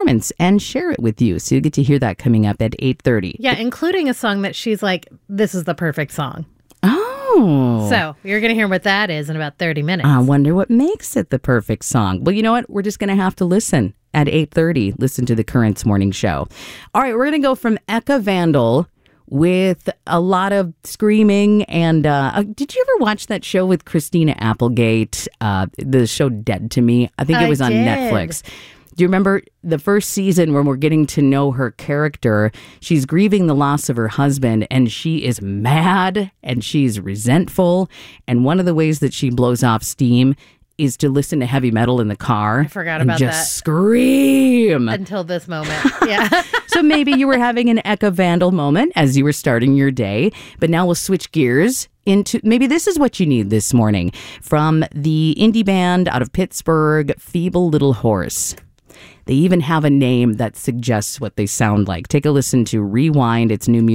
performance and share it with you. So you get to hear that coming up at 8:30. Yeah, including a song that she's like, this is the perfect song. Oh. So you're going to hear what that is in about 30 minutes. I wonder what makes it the perfect song. Well, you know what? We're just going to have to listen at 8:30. Listen to the Currents Morning Show. All right, we're going to go from Eka Vandal with a lot of screaming. And did you ever watch that show with Christina Applegate? The show Dead to Me? I think it was on Netflix. Do you remember the first season when we're getting to know her character? She's grieving the loss of her husband, and she is mad and she's resentful. And one of the ways that she blows off steam is to listen to heavy metal in the car. I forgot about that. And just scream. Until this moment. Yeah. So maybe you were having an Eka Vandal moment as you were starting your day. But now we'll switch gears into maybe this is what you need this morning from the indie band out of Pittsburgh, Feeble Little Horse. They even have a name that suggests what they sound like. Take a listen to Rewind. It's new music.